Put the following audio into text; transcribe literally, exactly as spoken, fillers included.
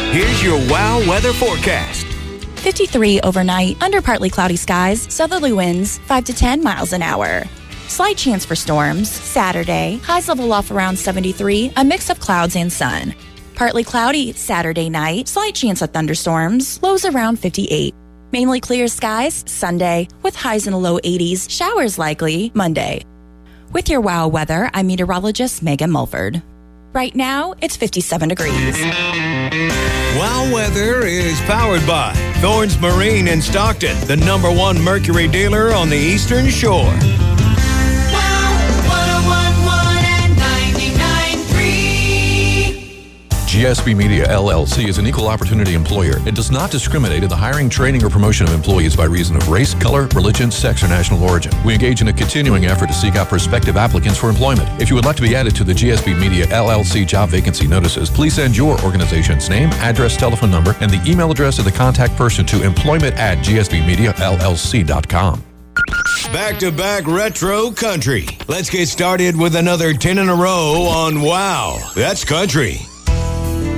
Here's your WOW weather forecast. fifty-three overnight, under partly cloudy skies, southerly winds five to ten miles an hour. Slight chance for storms. Saturday, highs level off around seventy-three, a mix of clouds and sun. Partly cloudy Saturday night, slight chance of thunderstorms, lows around fifty-eight. Mainly clear skies Sunday, with highs in the low eighties, showers likely Monday. With your WOW weather, I'm meteorologist Megan Mulford. Right now, it's fifty-seven degrees. WOW weather is powered by Thorns Marine in Stockton, the number one Mercury dealer on the Eastern Shore. G S B Media, L L C is an equal opportunity employer and does not discriminate in the hiring, training, or promotion of employees by reason of race, color, religion, sex, or national origin. We engage in a continuing effort to seek out prospective applicants for employment. If you would like to be added to the G S B Media, L L C job vacancy notices, please send your organization's name, address, telephone number, and the email address of the contact person to employment at g s b media l l c dot com. Back-to-back retro country. Let's get started with another ten in a row on WOW. That's country.